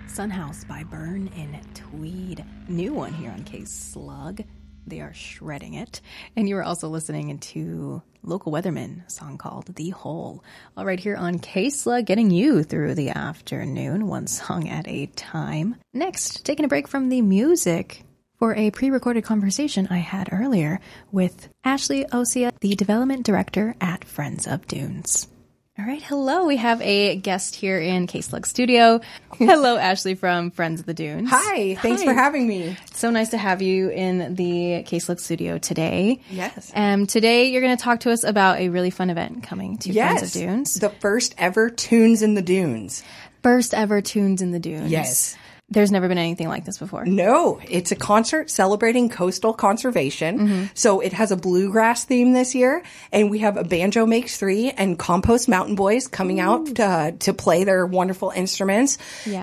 Sunhouse by Burn in Tweed. New one here on K-Slug. They are shredding it. And you are also listening to Local Weatherman, a song called The Hole. All right, here on K-Slug, getting you through the afternoon, one song at a time. Next, taking a break from the music for a pre-recorded conversation I had earlier with Ashley Osia, the development director at Friends of Dunes. All right, hello. We have a guest here in K-Slug Studio. Hello, Ashley from Friends of the Dunes. Hi, thanks for having me. So nice to have you in the K-Slug Studio today. Yes. Today you're going to talk to us about a really fun event coming to Friends of Dunes. The first ever Tunes in the Dunes. First ever Tunes in the Dunes. Yes. There's never been anything like this before. No, it's a concert celebrating coastal conservation. Mm-hmm. So it has a bluegrass theme this year, and we have a Banjo Makes Three and Compost Mountain Boys coming out to play their wonderful instruments. Yeah.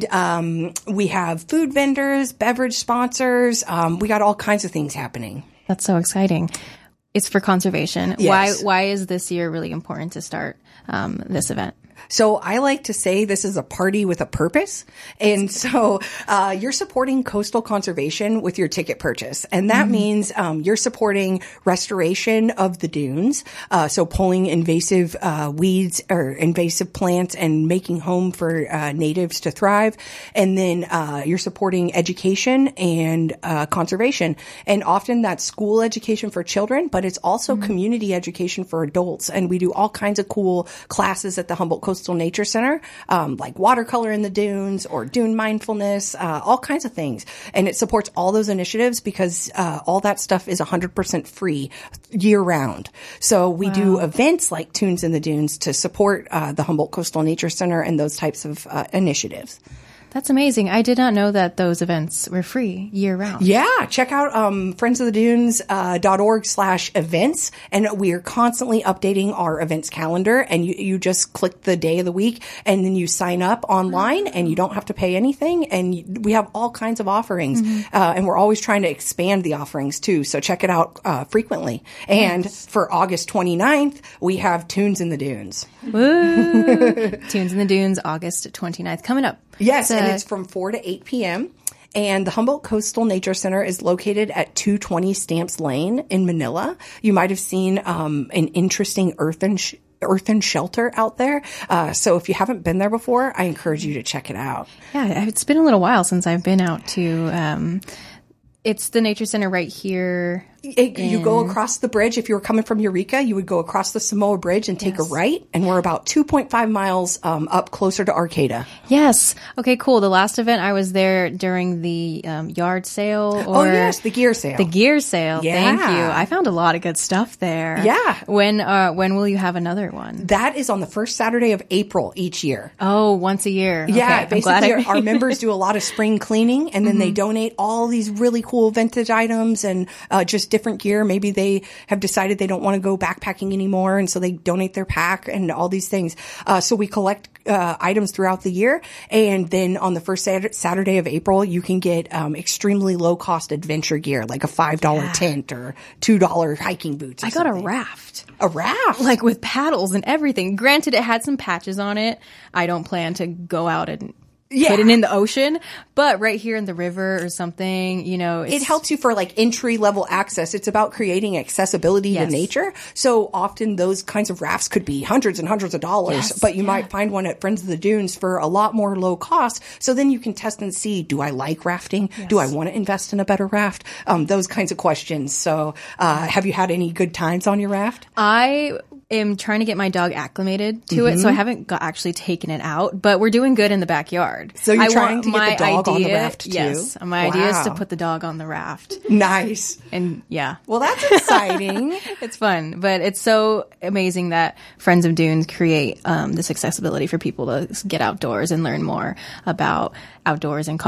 And we have food vendors, beverage sponsors. We got all kinds of things happening. That's so exciting. It's for conservation. Yes. Why is this year really important to start this event? So I like to say this is a party with a purpose. And so you're supporting coastal conservation with your ticket purchase. And that means you're supporting restoration of the dunes. So pulling invasive weeds or invasive plants and making home for natives to thrive. And then you're supporting education and conservation. And often that's school education for children, but it's also community education for adults. And we do all kinds of cool classes at the Humboldt Coastal Nature Center, like watercolor in the dunes or dune mindfulness, all kinds of things. And it supports all those initiatives because all that stuff is 100% free year round. So we do events like Tunes in the Dunes to support the Humboldt Coastal Nature Center and those types of initiatives. That's amazing. I did not know that those events were free year round. Yeah. Check out friendsofthedunes.org/events. And we are constantly updating our events calendar. And you just click the day of the week and then you sign up online and you don't have to pay anything. And we have all kinds of offerings. And we're always trying to expand the offerings too. So check it out frequently. And for August 29th, we have Tunes in the Dunes. Woo! Tunes in the Dunes, August 29th, coming up. Yes, and it's from 4 to 8 p.m. And the Humboldt Coastal Nature Center is located at 220 Stamps Lane in Manila. You might have seen an interesting earthen shelter out there. So if you haven't been there before, I encourage you to check it out. Yeah, it's been a little while since I've been out to it's the Nature Center right here. You go across the bridge. If you were coming from Eureka, you would go across the Samoa Bridge and take a right. And we're about 2.5 miles up closer to Arcata. Yes. Okay, cool. The last event I was there during the yard sale. The gear sale. The gear sale. Yeah. Thank you. I found a lot of good stuff there. Yeah. When will you have another one? That is on the first Saturday of April each year. Oh, once a year. Yeah. Okay, basically, our members do a lot of spring cleaning, and then they donate all these really cool vintage items and just different gear. Maybe they have decided they don't want to go backpacking anymore, and so they donate their pack and all these things. So we collect items throughout the year, and then on the first Saturday of April, you can get extremely low-cost adventure gear, like a $5 tent or $2 hiking boots. I got a raft. A raft? Like with paddles and everything. Granted, it had some patches on it. I don't plan to go out and put it in the ocean, but right here in the river or something, it helps you for like entry level access. It's about creating accessibility to nature. So often those kinds of rafts could be hundreds and hundreds of dollars, but you might find one at Friends of the Dunes for a lot more low cost. So then you can test and see, do I like rafting? Yes. Do I want to invest in a better raft? Those kinds of questions. So, have you had any good times on your raft? I am trying to get my dog acclimated to it, so I haven't actually taken it out, but we're doing good in the backyard. So you're trying to get the dog on the raft too? Yes. My idea is to put the dog on the raft. Nice. And yeah. Well, that's exciting. It's fun, but it's so amazing that Friends of Dunes create this accessibility for people to get outdoors and learn more about outdoors and